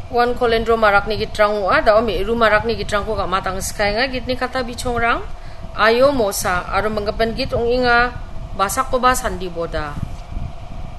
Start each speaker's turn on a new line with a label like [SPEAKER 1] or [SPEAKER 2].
[SPEAKER 1] wan kolendro marak ni gitrang wa da omi ru marak ni gitrang ko ka matang sky nga git ni kata bichongrang ayo mosa aro manggapan git ong inga basak ko ba sandi boda